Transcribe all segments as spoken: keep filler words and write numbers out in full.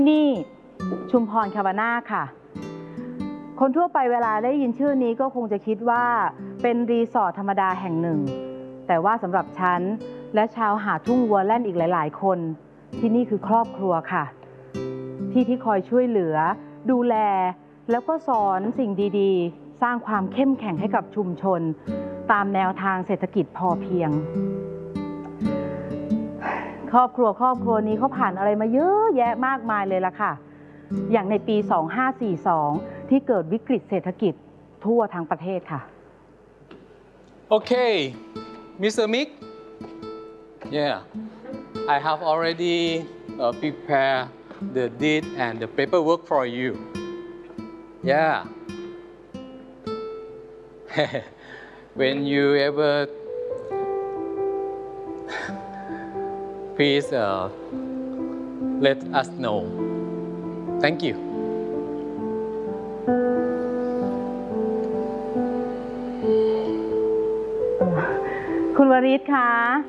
นี่ชุมพรคาบาน่าค่ะคนทั่วไปเวลาได้ยินชื่อนี้ก็คงจะคิดว่าเป็นรีสอร์ทธรรมดาแห่งหนึ่งแต่ว่าสำหรับฉันและชาวหาดทุ่งวัวแล่นอีกหลายๆคนที่นี่คือครอบครัวค่ะที่ที่คอยช่วยเหลือดูแลแล้วก็สอนสิ่งดีๆสร้างความเข้มแข็งให้กับชุมชนตามแนวทางเศรษฐกิจพอเพียงครอบครัวครอบครัวนี้เขาผ่านอะไรมาเยอะแยะมากมายเลยล่ะค่ะอย่างในปีสองห้าสี่สองที่เกิดวิกฤตเศรษฐกิจทั่วทั้งประเทศค่ะ Okay, Mister Mick. Yeah, I have already uh, prepared the deed and the paperwork for you. Yeah. When you ever please uh, let us know. Thank you. คุณวริศคะ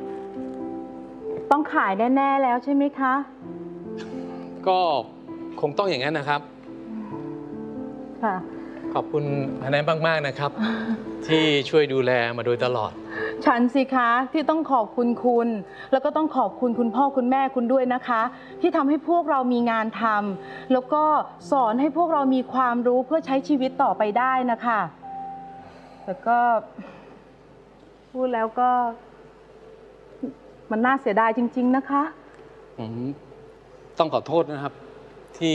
ต้องขายแน่ๆแล้วใช่ไหมคะก็คงต้องอย่างนั้นนะครับค่ะขอบคุณอันนั้นมากๆนะครับ ที่ช่วยดูแลมาโดยตลอดฉันสิคะที่ต้องขอบคุณคุณแล้วก็ต้องขอบคุณคุณพ่อคุณแม่คุณด้วยนะคะที่ทำให้พวกเรามีงานทำแล้วก็สอนให้พวกเรามีความรู้เพื่อใช้ชีวิตต่อไปได้นะคะแต่ก็พูดแล้วก็มันน่าเสียดายจริงๆนะคะผมต้องขอโทษนะครับ ที่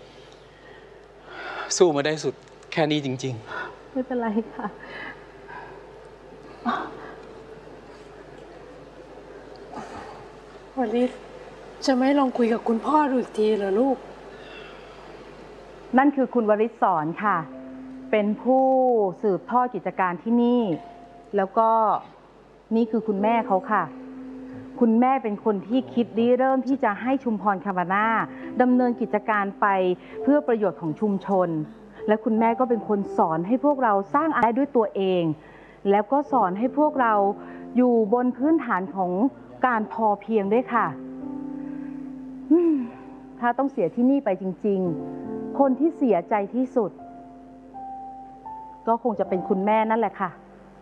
สู้มาได้สุดแค่นี้จริงๆไม่เป็นไรค่ะวลิศจะไม่ลองคุยกับคุณพ่อดูอีกทีเหรอลูกนั่นคือคุณวริศสอนค่ะเป็นผู้สืบทอดกิจการที่นี่แล้วก็นี่คือคุณแม่เขาค่ะคุณแม่เป็นคนที่คิดริเริ่มที่จะให้ชุมพรคาบาน่าดำเนินกิจการไปเพื่อประโยชน์ของชุมชนและคุณแม่ก็เป็นคนสอนให้พวกเราสร้างอาชีพด้วยตัวเองแล้วก็สอนให้พวกเราอยู่บนพื้นฐานของการพอเพียงด้วยค่ะถ้าต้องเสียที่นี่ไปจริงๆคนที่เสียใจที่สุดก็คงจะเป็นคุณแม่นั่นแหละค่ะ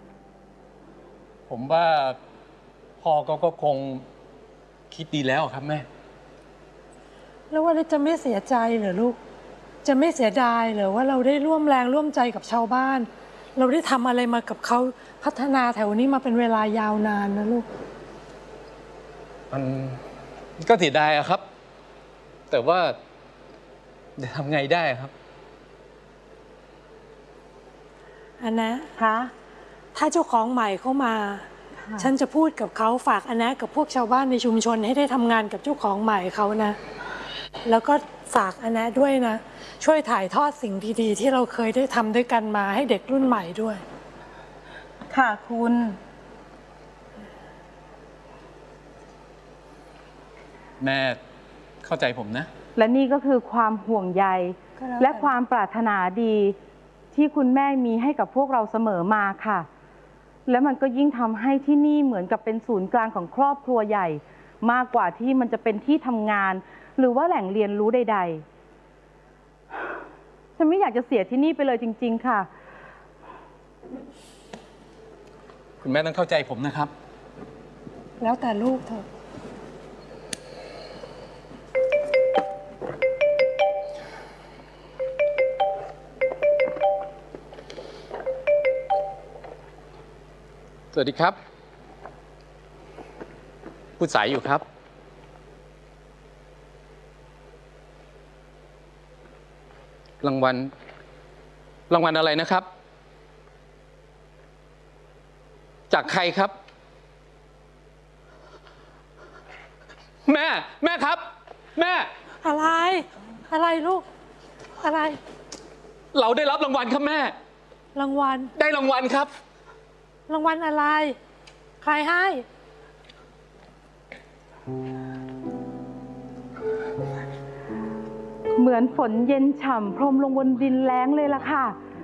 ผมว่าพ่อก็ก็คงคิดดีแล้วครับแม่แล้วว่าจะไม่เสียใจเหรอลูกจะไม่เสียดายเหรอว่าเราได้ร่วมแรงร่วมใจกับชาวบ้านเราได้ทำอะไรมากับเขาพัฒนาแถวนี้มาเป็นเวลายาวนานนะลูกมันก็เสียดายอะครับแต่ว่าจะทำไงได้ครับอันนะคะถ้าเจ้าของใหม่เข้ามาฉันจะพูดกับเขาฝากอันนะกับพวกชาวบ้านในชุมชนให้ได้ทำงานกับเจ้าของใหม่เขานะแล้วก็ฝากอันนะด้วยนะช่วยถ่ายทอดสิ่งดีๆที่เราเคยได้ทำด้วยกันมาให้เด็กรุ่นใหม่ด้วยค่ะคุณแม่เข้าใจผมนะและนี่ก็คือความห่วงใยและความปรารถนาดีที่คุณแม่มีให้กับพวกเราเสมอมาค่ะและมันก็ยิ่งทำให้ที่นี่เหมือนกับเป็นศูนย์กลางของครอบครัวใหญ่มากกว่าที่มันจะเป็นที่ทำงานหรือว่าแหล่งเรียนรู้ใดๆฉันไม่อยากจะเสียที่นี่ไปเลยจริงๆค่ะคุณแม่ต้องเข้าใจผมนะครับแล้วแต่ลูกเถอะสวัสดีครับพูดสายอยู่ครับรางวัลรางวัลอะไรนะครับจากใครครับแม่แม่ครับแม่อะไรอะไรลูกอะไรเราได้รับรางวัลครับแม่รางวัลได้รางวัลครับรางวัลอะไรใครให้เหมือนฝนเย็นฉ่ำพรมลงบนดินแล้งเลยล่ะค่ะ